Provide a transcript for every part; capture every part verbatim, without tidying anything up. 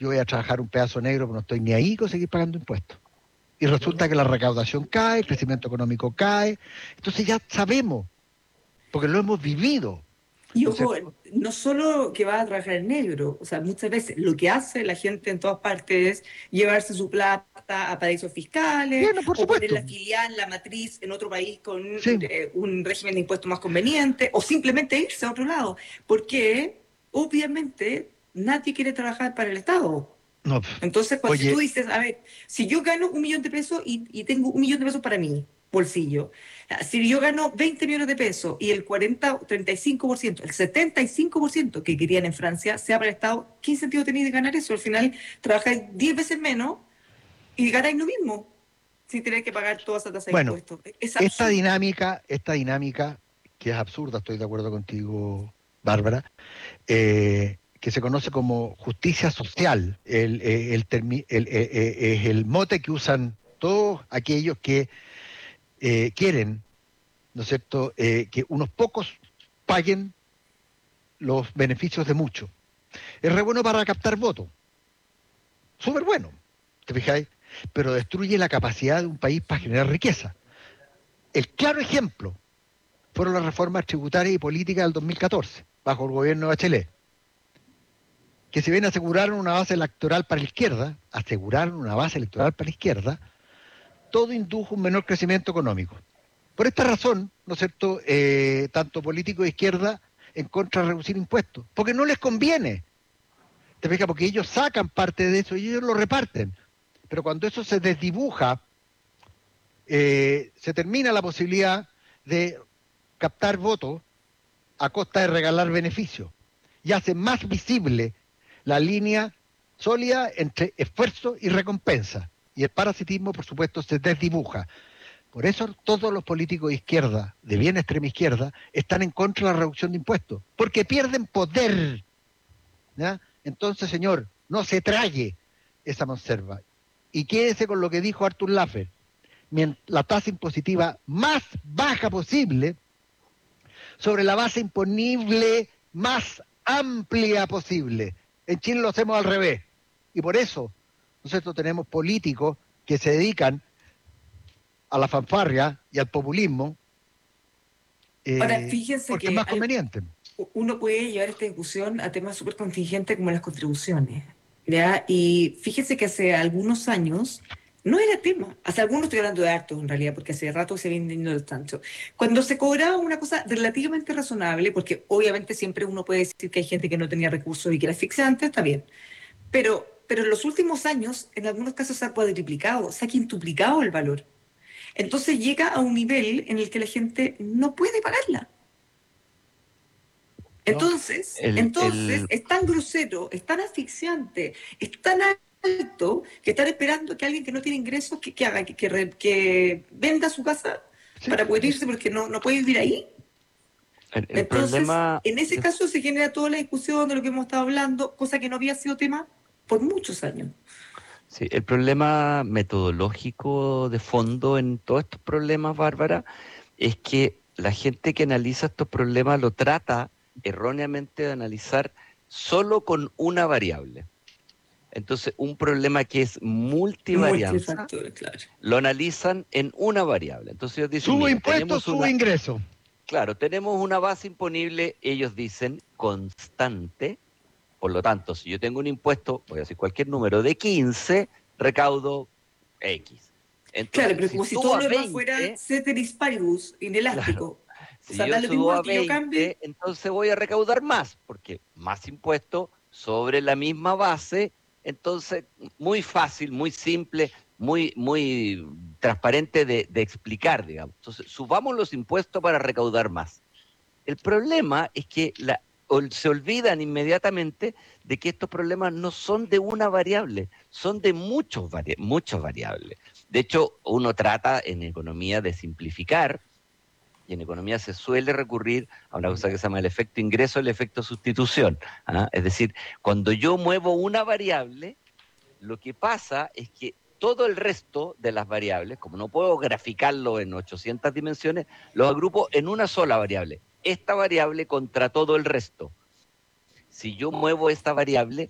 yo voy a trabajar un pedazo negro, pero no estoy ni ahí con seguir pagando impuestos. Y resulta que la recaudación cae, el crecimiento económico cae. Entonces ya sabemos, porque lo hemos vivido. Y Entonces, ojo, no solo que va a trabajar en negro, o sea, muchas veces lo que hace la gente en todas partes es llevarse su plata a paraísos fiscales bueno, por o poner supuesto. la filial, la matriz en otro país con Sí. eh, un régimen de impuestos más conveniente o simplemente irse a otro lado, porque obviamente nadie quiere trabajar para el Estado. No. Entonces, cuando si tú Oye, dices, a ver, si yo gano un millón de pesos y, y tengo un millón de pesos para mí, bolsillo, si yo gano veinte millones de pesos y el cuarenta, treinta y cinco por ciento, el setenta y cinco por ciento que querían en Francia sea para el Estado, ¿qué sentido tenéis de ganar eso? Al final trabajáis diez veces menos y ganáis lo mismo sin tener que pagar toda esa tasa de bueno, impuestos. Es esta absurdo. dinámica, esta dinámica, que es absurda, estoy de acuerdo contigo, Bárbara, eh, que se conoce como justicia social, el, eh, el, termi- el, eh, eh, es el mote que usan todos aquellos que eh, quieren, ¿no es cierto?, eh, que unos pocos paguen los beneficios de muchos. Es re bueno para captar votos, súper bueno, ¿te fijáis? Pero destruye la capacidad de un país para generar riqueza. El claro ejemplo fueron las reformas tributarias y políticas del dos mil catorce, bajo el gobierno de Bachelet, que si bien aseguraron una base electoral para la izquierda, aseguraron una base electoral para la izquierda, todo indujo un menor crecimiento económico. Por esta razón, ¿no es cierto?, eh, tanto políticos de izquierda en contra de reducir impuestos, porque no les conviene, te fijas, porque ellos sacan parte de eso y ellos lo reparten. Pero cuando eso se desdibuja, eh, se termina la posibilidad de captar votos a costa de regalar beneficios y hace más visible la línea sólida entre esfuerzo y recompensa. Y el parasitismo, por supuesto, se desdibuja. Por eso todos los políticos de izquierda, de bien extrema izquierda, están en contra de la reducción de impuestos, porque pierden poder, ¿ya? Entonces, señor, no se trague esa conserva. Y quédese con lo que dijo Arthur Laffer, la tasa impositiva más baja posible sobre la base imponible más amplia posible. En Chile lo hacemos al revés. Y por eso nosotros tenemos políticos que se dedican a la fanfarria y al populismo, Ahora, eh, fíjense porque es que más hay, conveniente. uno puede llevar esta discusión a temas súper contingentes como las contribuciones, ¿ya? Y fíjense que hace algunos años no era tema, hace algunos estoy hablando de hartos en realidad, porque hace rato se viene yendo tanto. Cuando se cobraba una cosa relativamente razonable, porque obviamente siempre uno puede decir que hay gente que no tenía recursos y que era asfixiante, está bien, pero, pero en los últimos años, en algunos casos se ha cuadriplicado, se ha quintuplicado el valor. Entonces llega a un nivel en el que la gente no puede pagarla. ¿No? Entonces, El, entonces el, es tan grosero, es tan asfixiante, es tan alto que están esperando que alguien que no tiene ingresos que, que haga, que, que, re- que venda su casa Sí, para poder irse porque no, no puede vivir ahí. el, el Entonces, problema en ese de, caso se genera toda la discusión de lo que hemos estado hablando, cosa que no había sido tema por muchos años. sí, el problema metodológico de fondo en todos estos problemas, Bárbara, es que la gente que analiza estos problemas lo trata erróneamente de analizar solo con una variable. Entonces, un problema que es multivarianza, Multifactor, claro. lo analizan en una variable. Entonces ellos dicen, subo mira, impuestos, tenemos subo una, ingresos. claro, tenemos una base imponible, ellos dicen, constante. Por lo tanto, si yo tengo un impuesto, voy a decir cualquier número, de quince, recaudo X. Claro, Entonces, pero si como si todo subo a lo demás fuera veinte, ceteris paribus, claro, inelástico. O si sea, yo da lo mismo subo lo a que yo cambie. veinte, entonces voy a recaudar más, porque más impuestos sobre la misma base, entonces muy fácil, muy simple, muy, muy transparente de, de explicar, digamos. Entonces, subamos los impuestos para recaudar más. El problema es que la, ol- se olvidan inmediatamente de que estos problemas no son de una variable, son de muchos, vari- muchos variables. De hecho, uno trata en economía de simplificar, y en economía se suele recurrir a una cosa que se llama el efecto ingreso, el efecto sustitución. ¿Ah? Es decir, cuando yo muevo una variable, lo que pasa es que todo el resto de las variables, como no puedo graficarlo en ochocientas dimensiones, los agrupo en una sola variable. Esta variable contra todo el resto. Si yo muevo esta variable,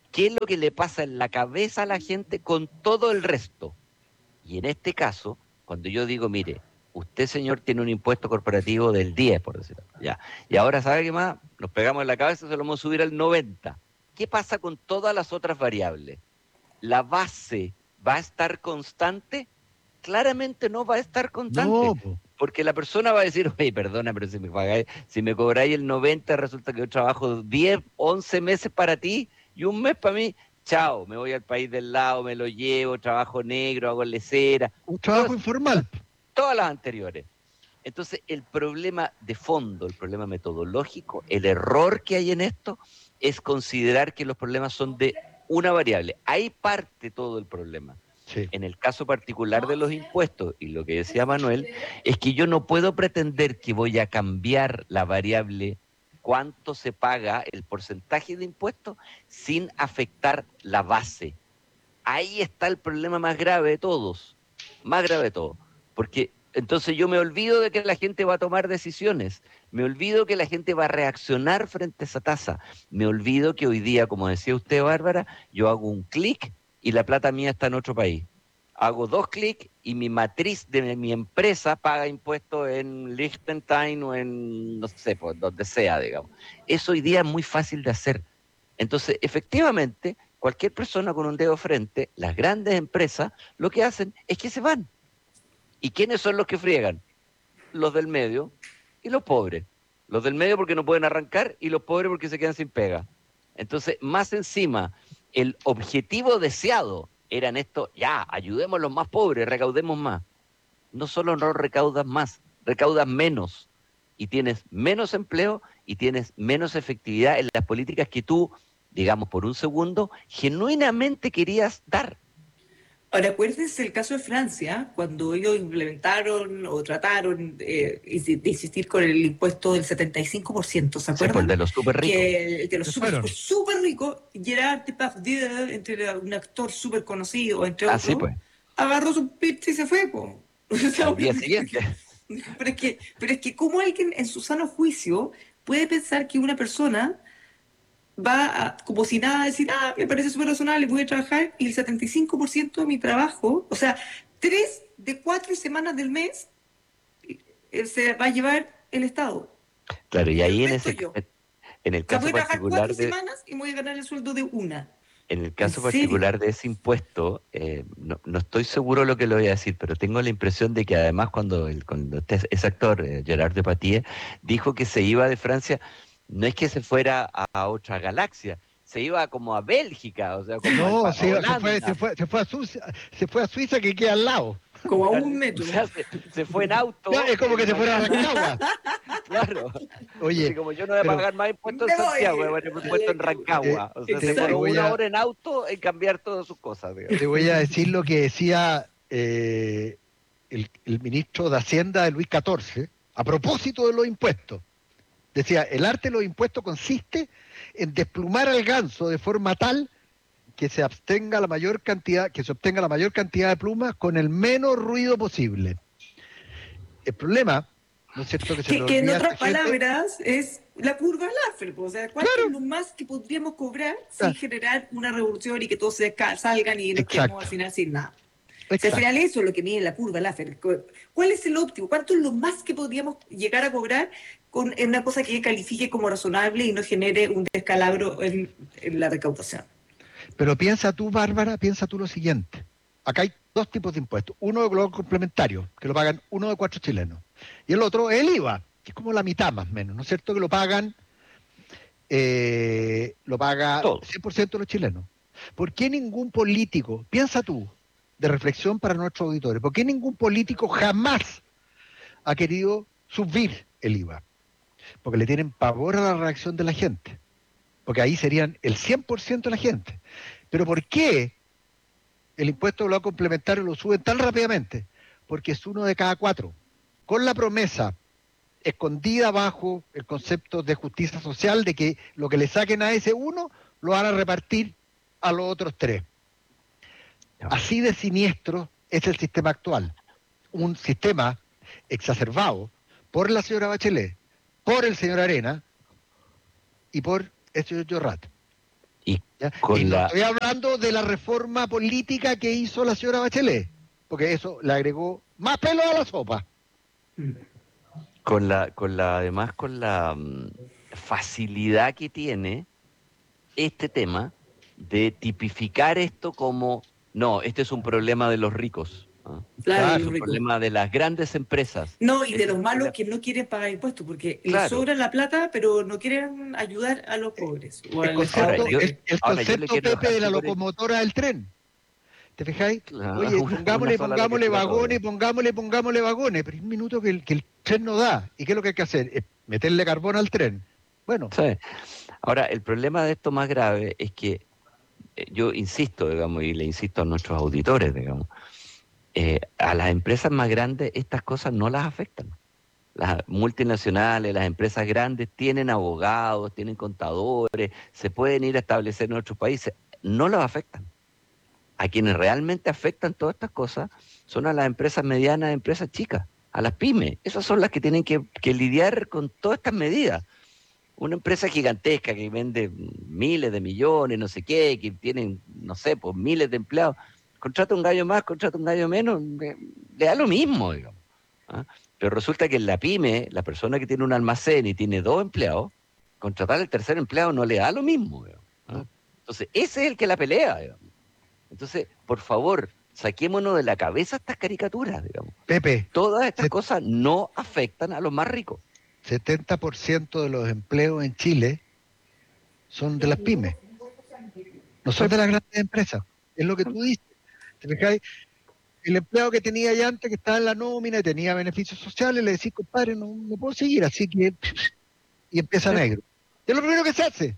¿Qué es lo que le pasa en la cabeza a la gente con todo el resto? Y en este caso, cuando yo digo, mire, usted, señor, tiene un impuesto corporativo del diez, por decirlo, ya. Y ahora, ¿sabe qué más? Nos pegamos en la cabeza y se lo vamos a subir al noventa. ¿Qué pasa con todas las otras variables? ¿La base va a estar constante? Claramente no va a estar constante. No, po. Porque la persona va a decir, oye, perdona, pero si me pagáis, si me cobráis el noventa, resulta que yo trabajo diez, once meses para ti y un mes para mí. Chao, me voy al país del lado, me lo llevo, trabajo negro, hago lecera. Un trabajo Todas, informal. todas las anteriores. Entonces, el problema de fondo, el problema metodológico, el error que hay en esto es considerar que los problemas son de una variable. Ahí parte todo el problema. Sí. En el caso particular de los impuestos, y lo que decía Manuel, es que yo no puedo pretender que voy a cambiar la variable cuánto se paga, el porcentaje de impuestos, sin afectar la base. Ahí está el problema más grave de todos, más grave de todo, porque entonces yo me olvido de que la gente va a tomar decisiones, me olvido que la gente va a reaccionar frente a esa tasa, me olvido que hoy día, como decía usted, Bárbara, yo hago un clic y la plata mía está en otro país. Hago dos clics y mi matriz de mi empresa paga impuestos en Liechtenstein o en, no sé, pues, donde sea, digamos. Eso hoy día es muy fácil de hacer. Entonces, efectivamente, cualquier persona con un dedo frente, las grandes empresas, lo que hacen es que se van. ¿Y quiénes son los que friegan? Los del medio y los pobres. Los del medio porque no pueden arrancar y los pobres porque se quedan sin pega. Entonces, más encima, el objetivo deseado eran esto, ya, ayudemos a los más pobres, recaudemos más. No solo no recaudas más, recaudas menos. Y tienes menos empleo y tienes menos efectividad en las políticas que tú, digamos, por un segundo, genuinamente querías dar. Ahora, acuérdense el caso de Francia, cuando ellos implementaron o trataron eh, de insistir con el impuesto del setenta y cinco por ciento, ¿se acuerdan? Sí, pues, de los súper ricos. Que el de los Se súper, fueron. súper, súper ricos, Gerard Depardieu, entre un actor súper conocido, entre Ah, otros, sí, pues. agarró su pizza y se fue, po. O sea, Al día siguiente. Pero es que, pero es que ¿cómo alguien en su sano juicio puede pensar que una persona va a, como si nada, a decir, ah, me parece súper razonable, voy a trabajar, y el setenta y cinco por ciento de mi trabajo, o sea, tres de cuatro semanas del mes eh, se va a llevar el Estado. Claro, y Y el ahí en resto ese, yo. en el O sea, caso voy a trabajar particular cuatro de, semanas y voy a ganar el sueldo de una. en el caso ¿En serio? particular de ese impuesto, eh, no, no estoy seguro lo que le voy a decir, pero tengo la impresión de que además cuando, el, cuando este, ese actor, eh, Gerard Depardieu, dijo que se iba de Francia, no es que se fuera a, a otra galaxia, se iba como a Bélgica, o sea, como al No, pa- se, a se, fue, Holanda. se, fue, se, fue a Suiza, se fue a Suiza, que queda al lado. Como a un O metro. sea, se, se fue en auto. Ya, es como que en se fuera a mañana. Rancagua. Claro. Oye, Así como yo no voy a pero pagar más impuestos Me en voy. Santiago, voy a pagar impuestos en te, Rancagua. O sea, te- se te demoró voy una a, hora en auto en cambiar todas sus cosas, digamos. te voy a decir lo que decía eh, el, el ministro de Hacienda de Luis catorce a propósito de los impuestos. Decía, el arte de los impuestos consiste en desplumar al ganso de forma tal que se abstenga la mayor cantidad, que se obtenga la mayor cantidad de plumas con el menos ruido posible. El problema, ¿no es cierto?, que se le Que, que en olvida a esta otras gente. palabras es la curva Laffer, po. O sea, ¿cuánto Claro. es lo más que podríamos cobrar Ah. sin generar una revolución y que todos se ca- salgan y nos Exacto. quedemos al final sin nada? O sea, al Exacto. final eso es lo que mide la curva Laffer. ¿Cuál es el óptimo? ¿Cuánto es lo más que podríamos llegar a cobrar con en una cosa que califique como razonable y no genere un descalabro en, en la recaudación? Pero piensa tú, Bárbara, piensa tú lo siguiente. Acá hay dos tipos de impuestos. Uno de global complementario, que lo pagan uno de cuatro chilenos. Y el otro es el I V A, que es como la mitad más o menos, ¿no es cierto?, que lo pagan, eh, lo paga Todo. cien por ciento de los chilenos. ¿Por qué ningún político, piensa tú, de reflexión para nuestros auditores, por qué ningún político jamás ha querido subir el I V A? Porque le tienen pavor a la reacción de la gente. Porque ahí serían el cien por ciento de la gente. Pero ¿por qué el impuesto global complementario lo suben tan rápidamente? Porque es uno de cada cuatro, con la promesa escondida bajo el concepto de justicia social de que lo que le saquen a ese uno lo van a repartir a los otros tres. Así de siniestro es el sistema actual. Un sistema exacerbado por la señora Bachelet, por el señor Arena y por el señor Jorrat. Y, ¿ya? Con Y no la- estoy hablando de la reforma política que hizo la señora Bachelet, porque eso le agregó más pelo a la sopa. Mm. Con la, con la, además con la mm, facilidad que tiene este tema de tipificar esto como, no, este es un problema de los ricos, ¿ah? Claro, Claro, y Es los un ricos. problema de las grandes empresas. No, y de Es los un malos problema- que no quieren pagar impuestos, porque les Claro. sobra la plata, pero no quieren ayudar a los pobres. O El a la concepto, Ahora, yo- el, el ahora yo le concepto quiero Pepe, dejar de la súper- locomotora del tren. ¿Te fijáis? Claro, Oye, una- pongámosle, una sola la que pongámosle tira todo, vagones, ya. pongámosle, pongámosle vagones, pero es un minuto que el, que el tren no da. ¿Y qué es lo que hay que hacer? Es meterle carbón al tren. Bueno, Sí. Ahora, el problema de esto más grave es que eh, yo insisto, digamos, y le insisto a nuestros auditores, digamos, eh, a las empresas más grandes estas cosas no las afectan. Las multinacionales, las empresas grandes tienen abogados, tienen contadores, se pueden ir a establecer en otros países, no las afectan. A quienes realmente afectan todas estas cosas son a las empresas medianas, empresas chicas, a las pymes. Esas son las que tienen que, que lidiar con todas estas medidas. Una empresa gigantesca que vende miles de millones, no sé qué, que tienen, no sé, pues miles de empleados, contrata un gallo más, contrata un gallo menos, le, le da lo mismo, digamos. ¿Ah? Pero resulta que en la pyme, la persona que tiene un almacén y tiene dos empleados, contratar al tercer empleado no le da lo mismo, digamos. ¿Ah? Entonces, ese es el que la pelea, digamos. Entonces, por favor, saquémonos de la cabeza estas caricaturas, digamos. Pepe, Todas estas se- cosas no afectan a los más ricos. setenta por ciento de los empleos en Chile son de las pymes, no son de las grandes empresas. Es lo que tú dices. ¿Te fijáis? El empleado que tenía ya antes, que estaba en la nómina y tenía beneficios sociales, le decís, compadre, no, no puedo seguir, así que... Y empieza negro. Es lo primero que se hace.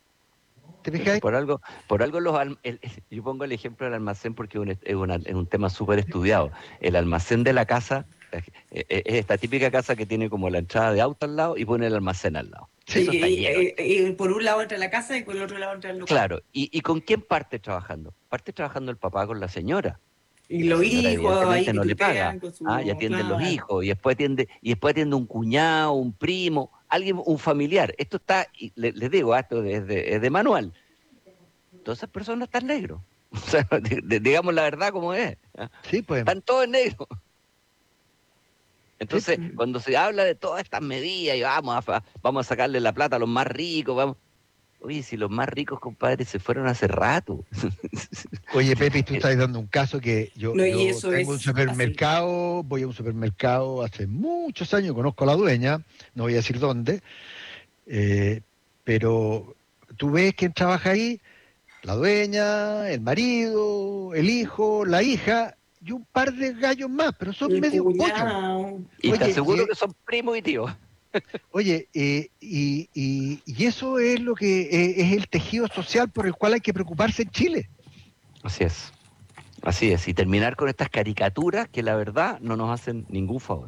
¿Te fijáis? Por algo, por algo los alm- el- el- yo pongo el ejemplo del almacén porque es un, es una- es un tema súper estudiado. El almacén de la casa eh, eh, es esta típica casa que tiene como la entrada de auto al lado y pone el almacén al lado. Sí, Eso está y, lleno. y- y por un lado entra la casa y por el otro lado entra el local. Claro, ¿y, y con quién parte trabajando? Parte trabajando el papá con la señora. Y La los señora hijos ahí evidentemente que no le paga. tutean con su... Ah, y atiende los claro. hijos, y después atiende, y después atiende un cuñado, un primo, alguien, un familiar. Esto está, y le- les digo, ah, esto es de, es de manual. Todas esas personas están negros. O sea, de- de- digamos la verdad como es. ¿Ah? Sí, pues. Están todos en negro. Entonces, Sí. cuando se habla de todas estas medidas y vamos a, fa- vamos a sacarle la plata a los más ricos, vamos. Oye, si los más ricos, compadre, se fueron hace rato. Oye, Pepe, tú estás dando un caso que yo, No, y yo eso tengo un es supermercado, voy a un supermercado hace muchos años, conozco a la dueña, no voy a decir dónde, eh, pero tú ves quién trabaja ahí, la dueña, el marido, el hijo, la hija y un par de gallos más, pero son El medio pollos. cuñado. Y te Oye, aseguro y- que son primos y tíos. Oye, eh, y, y- y eso es lo que eh, es el tejido social por el cual hay que preocuparse en Chile. Así es. Así es. Y terminar con estas caricaturas que la verdad no nos hacen ningún favor.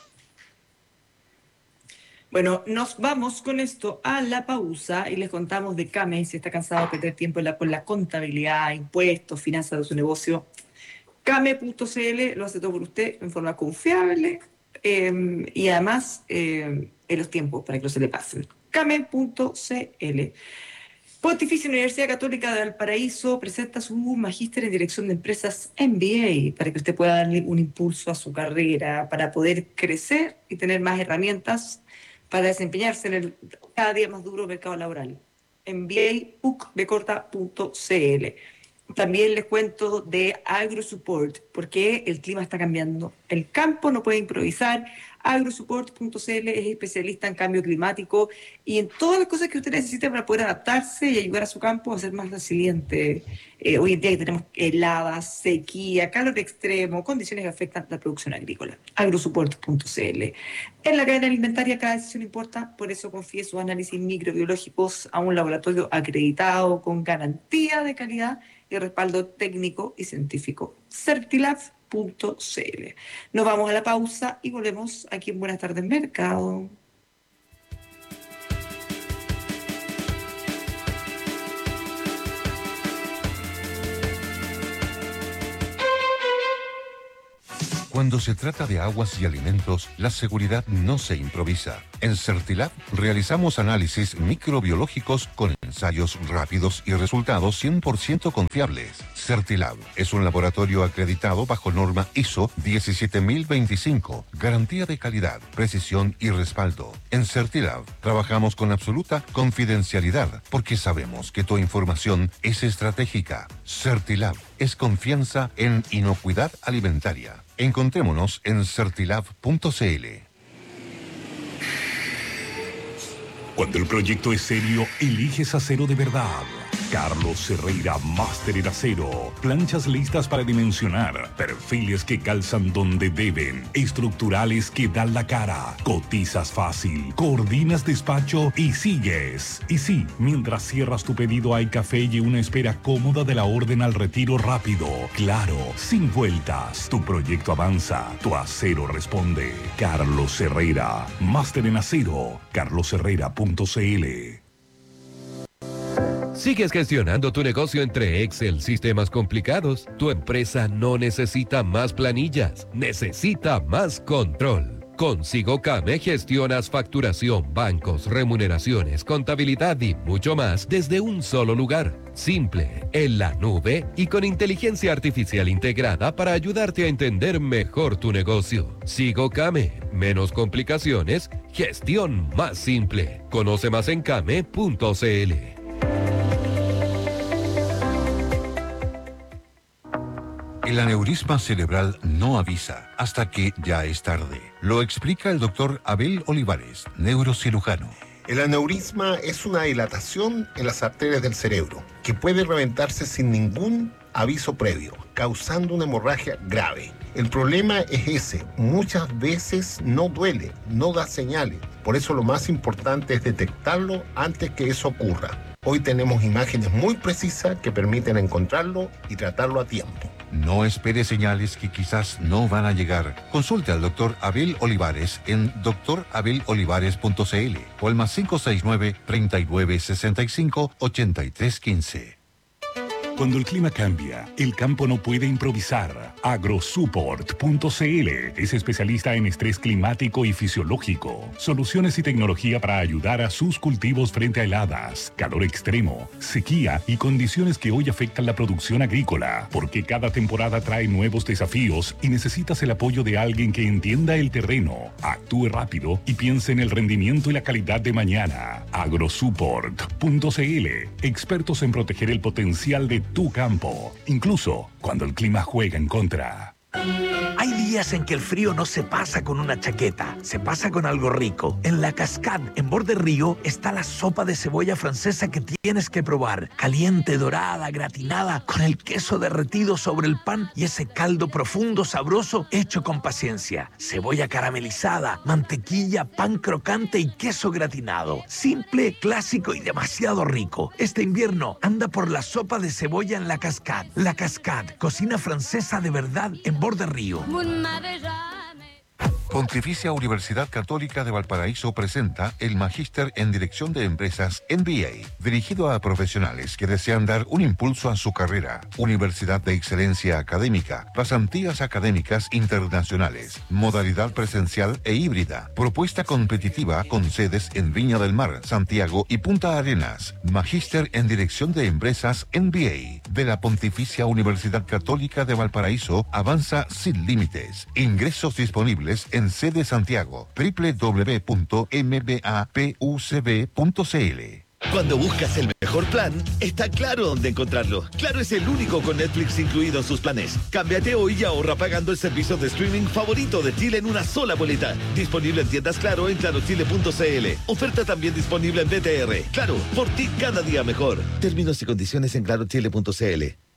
Bueno, nos vamos con esto a la pausa y les contamos de Came, si está cansado de perder tiempo en la- con la contabilidad, impuestos, finanzas de su negocio. Came punto c l lo hace todo por usted en forma confiable eh, y además eh, en los tiempos para que no se le pasen. Came punto c l. Pontificia Universidad Católica de Valparaíso presenta su magíster en dirección de empresas M B A para que usted pueda darle un impulso a su carrera, para poder crecer y tener más herramientas para desempeñarse en el cada día más duro mercado laboral. M B A puc b corta punto c l. También les cuento de AgroSupport, porque el clima está cambiando. El campo no puede improvisar. AgroSupport punto c l es especialista en cambio climático y en todas las cosas que usted necesita para poder adaptarse y ayudar a su campo a ser más resiliente. Eh, hoy en día tenemos heladas, sequía, calor extremo, condiciones que afectan la producción agrícola. AgroSupport punto c l. En la cadena alimentaria cada decisión importa, por eso confíe sus análisis microbiológicos a un laboratorio acreditado con garantía de calidad y respaldo técnico y científico. Certilab punto c l. Nos vamos a la pausa y volvemos aquí en Buenas Tardes Mercado. Cuando se trata de aguas y alimentos, la seguridad no se improvisa. En Certilab realizamos análisis microbiológicos con ensayos rápidos y resultados cien por ciento confiables. Certilab es un laboratorio acreditado bajo norma I S O diecisiete mil veinticinco, garantía de calidad, precisión y respaldo. En Certilab trabajamos con absoluta confidencialidad porque sabemos que tu información es estratégica. Certilab es confianza en inocuidad alimentaria. Encontrémonos en certilab punto c l. Cuando el proyecto es serio, eliges acero de verdad. Carlos Ferreira, máster en acero. Planchas listas para dimensionar. Perfiles que calzan donde deben. Estructurales que dan la cara. Cotizas fácil. Coordinas despacho y sigues. Y sí, mientras cierras tu pedido hay café y una espera cómoda de la orden al retiro rápido. Claro, sin vueltas. Tu proyecto avanza. Tu acero responde. Carlos Herrera, máster en acero. carlos herrera punto c l. ¿Sigues gestionando tu negocio entre Excel, sistemas complicados? Tu empresa no necesita más planillas, necesita más control. Con SigoCame gestionas facturación, bancos, remuneraciones, contabilidad y mucho más desde un solo lugar. Simple, en la nube y con inteligencia artificial integrada para ayudarte a entender mejor tu negocio. SigoCame, menos complicaciones, gestión más simple. Conoce más en came punto c l. El aneurisma cerebral no avisa hasta que ya es tarde. Lo explica el doctor Abel Olivares, neurocirujano. El aneurisma es una dilatación en las arterias del cerebro que puede reventarse sin ningún aviso previo, causando una hemorragia grave. El problema es ese, muchas veces no duele, no da señales. Por eso lo más importante es detectarlo antes que eso ocurra. Hoy tenemos imágenes muy precisas que permiten encontrarlo y tratarlo a tiempo. No espere señales que quizás no van a llegar. Consulte al doctor Abel Olivares en doctor abel olivares punto c l o al más cinco seis nueve, treinta y nueve, sesenta y cinco, ochenta y tres quince. Cuando el clima cambia, el campo no puede improvisar. agrosupport punto c l es especialista en estrés climático y fisiológico. Soluciones y tecnología para ayudar a sus cultivos frente a heladas, calor extremo, sequía y condiciones que hoy afectan la producción agrícola. Porque cada temporada trae nuevos desafíos y necesitas el apoyo de alguien que entienda el terreno, actúe rápido y piense en el rendimiento y la calidad de mañana. agrosupport punto c l, expertos en proteger el potencial de tu campo, incluso cuando el clima juega en contra. Hay días en que el frío no se pasa con una chaqueta, se pasa con algo rico. En La Cascade, en Borde Río, está la sopa de cebolla francesa que tienes que probar. Caliente, dorada, gratinada, con el queso derretido sobre el pan y ese caldo profundo, sabroso, hecho con paciencia. Cebolla caramelizada, mantequilla, pan crocante y queso gratinado. Simple, clásico y demasiado rico. Este invierno, anda por la sopa de cebolla en La Cascade. La Cascade, cocina francesa de verdad en Borde Río. Pontificia Universidad Católica de Valparaíso presenta el Magíster en Dirección de Empresas M B A, dirigido a profesionales que desean dar un impulso a su carrera. Universidad de excelencia académica, pasantías académicas internacionales, modalidad presencial e híbrida, propuesta competitiva con sedes en Viña del Mar, Santiago y Punta Arenas. Magíster en Dirección de Empresas M B A de la Pontificia Universidad Católica de Valparaíso avanza sin límites. Ingresos disponibles en en sede Santiago, doble u doble u doble u punto m b a p u c b punto c l. Cuando buscas el mejor plan, está Claro dónde encontrarlo. Claro es el único con Netflix incluido en sus planes. Cámbiate hoy y ahorra pagando el servicio de streaming favorito de Chile en una sola boleta. Disponible en tiendas Claro en claro chile punto c l. Oferta también disponible en B T R. Claro, por ti cada día mejor. Términos y condiciones en claro chile punto c l.